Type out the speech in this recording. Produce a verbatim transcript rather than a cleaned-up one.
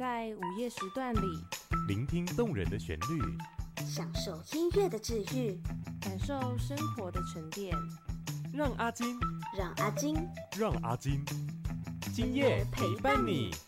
在午夜时段里， 聆听动人的旋律， 享受音乐的治愈， 感受生活的沉淀。 让阿金， 让阿金， 让阿金，今夜陪伴你。